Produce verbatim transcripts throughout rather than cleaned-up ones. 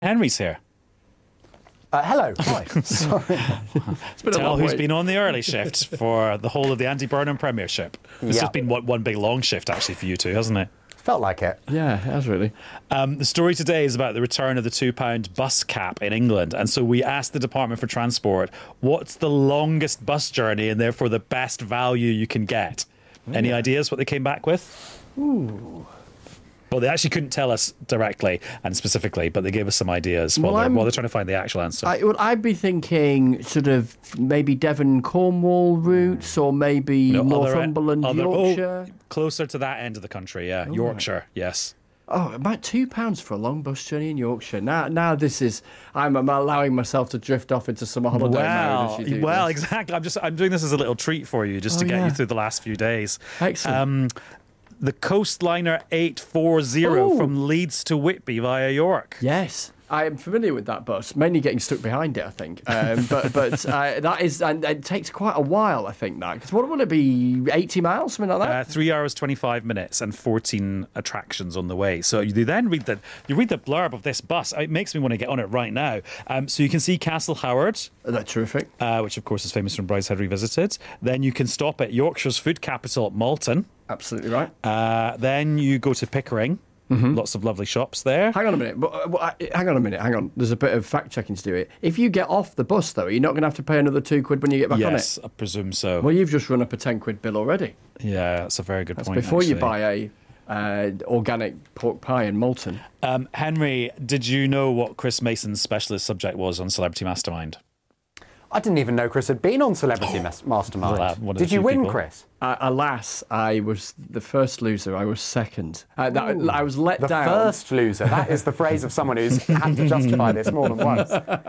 Henry's here. Uh, hello. Hi. Sorry. It's been Tell who's wait. been on the early shift for the whole of the Andy Burnham Premiership. This yep. has been one, one big long shift, actually, for you two, hasn't it? Felt like it. Yeah, it has really. Um, the story today is about the return of the two pound bus cap in England. And so we asked the Department for Transport, what's the longest bus journey and therefore the best value you can get? Yeah. Any ideas what they came back with? Ooh. Well, they actually couldn't tell us directly and specifically, but they gave us some ideas while, well, they're, while they're trying to find the actual answer. I, well, I'd be thinking sort of maybe Devon Cornwall routes or maybe no, Northumberland, other, Yorkshire. Oh, closer to that end of the country, yeah. Oh, Yorkshire, right. yes. Oh, about two pounds for a long bus journey in Yorkshire. Now, now this is I'm, I'm allowing myself to drift off into some holiday well, mode. As you do well, this. exactly. I'm just I'm doing this as a little treat for you, just oh, to get yeah. you through the last few days. Excellent. Um, the Coastliner eight forty Ooh. From Leeds to Whitby via York. Yes. I am familiar with that bus, mainly getting stuck behind it, I think. Um, but but uh, that is, and it takes quite a while, I think, that. Because what would it be, eighty miles, something like that? Uh, three hours, twenty-five minutes and fourteen attractions on the way. So you then read the, you read the blurb of this bus. It makes me want to get on it right now. Um, so you can see Castle Howard. That's terrific. Uh, which, of course, is famous from Brideshead Revisited. Then you can stop at Yorkshire's food capital, Malton. Absolutely right. Uh, then you go to Pickering. Mm-hmm. Lots of lovely shops there. Hang on a minute. But, uh, hang on a minute. Hang on. There's a bit of fact checking to do it. If you get off the bus, though, you're not going to have to pay another two quid when you get back yes, on it. Yes, I presume so. Well, you've just run up a ten quid bill already. Yeah, that's a very good that's point. Before actually. you buy a uh, organic pork pie in Malton. Um, Henry, did you know what Chris Mason's specialist subject was on Celebrity Mastermind? I didn't even know Chris had been on Celebrity Mastermind. Well, did you win, people. Chris? Uh, alas, I was the first loser. I was second. Uh, that, I was let the down. The first loser. That is the phrase of someone who's had to justify this more than once.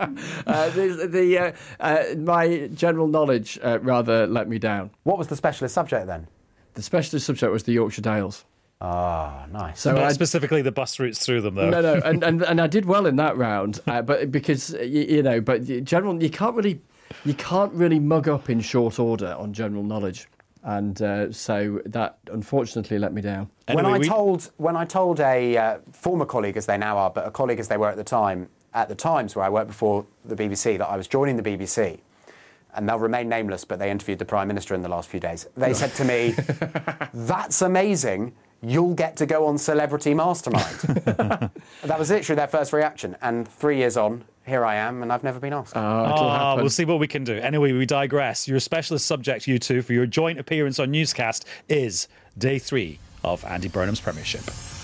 Uh, the, the uh, uh, my general knowledge uh, rather let me down. What was the specialist subject then? The specialist subject was the Yorkshire Dales. Ah, oh, nice. So not I'd, specifically the bus routes through them, though. No, no, and and, and I did well in that round, uh, but because you, you know, but general, you can't really. You can't really mug up in short order on general knowledge, and uh, so that unfortunately let me down. Anyway, when I we... told when I told a uh, former colleague, as they now are, but a colleague as they were at the time, at the Times where I worked before the B B C, that I was joining the B B C, and they'll remain nameless, but they interviewed the Prime Minister in the last few days. They said to me, "That's amazing. You'll get to go on Celebrity Mastermind." That was literally their first reaction, and three years on. Here I am, and I've never been asked. Uh, oh, we'll see what we can do. Anyway, we digress. Your specialist subject, you two, for your joint appearance on Newscast is day three of Andy Burnham's Premiership.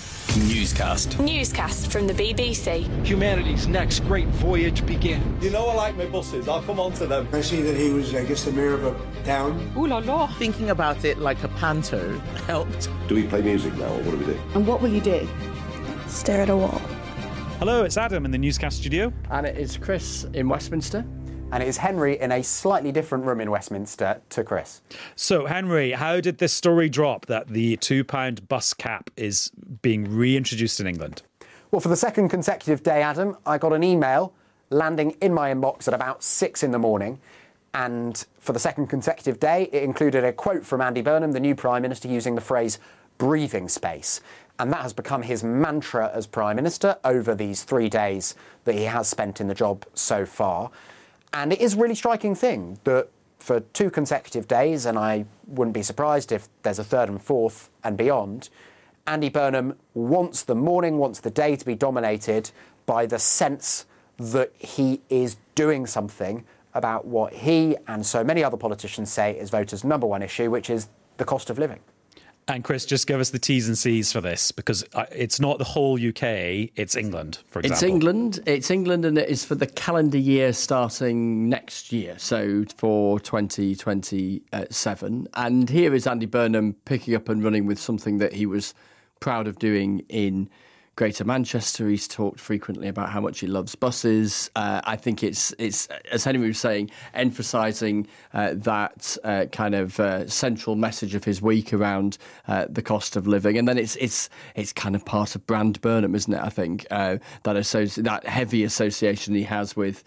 Newscast. Newscast from the B B C. Humanity's next great voyage begins. You know I like my buses. I'll come on to them. I see that he was, I guess, the mayor of a town. Ooh la la. Thinking about it like a panto helped. Do we play music now, or what do we do? And what will you do? Stare at a wall. Hello, it's Adam in the Newscast studio. And it is Chris in Westminster. And it is Henry in a slightly different room in Westminster to Chris. So, Henry, how did this story drop that the two pound bus cap is being reintroduced in England? Well, for the second consecutive day, Adam, I got an email landing in my inbox at about six in the morning. And for the second consecutive day, it included a quote from Andy Burnham, the new Prime Minister, using the phrase breathing space. And that has become his mantra as Prime Minister over these three days that he has spent in the job so far. And it is a really striking thing that for two consecutive days, and I wouldn't be surprised if there's a third and fourth and beyond, Andy Burnham wants the morning, wants the day to be dominated by the sense that he is doing something about what he and so many other politicians say is voters' number one issue, which is the cost of living. And Chris, just give us the T's and C's for this, because it's not the whole U K, it's England, for example. It's England, it's England, and it is for the calendar year starting next year, so for twenty twenty-seven. And here is Andy Burnham picking up and running with something that he was proud of doing in Greater Manchester. He's talked frequently about how much he loves buses. Uh, I think it's, it's as Henry was saying, emphasising uh, that uh, kind of uh, central message of his week around uh, the cost of living. And then it's it's it's kind of part of brand Burnham, isn't it, I think, uh, that, associ- that heavy association he has with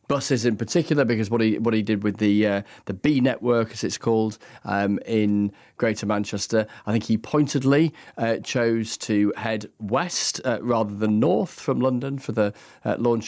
buses in particular, because what he what he did with the uh, the B network, as it's called, um, in Greater Manchester, I think he pointedly uh, chose to head west uh, rather than north from London for the uh, launch